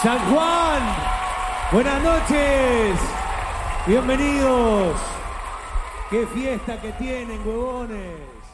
San Juan, buenas noches, bienvenidos. Qué fiesta que tienen, huevones.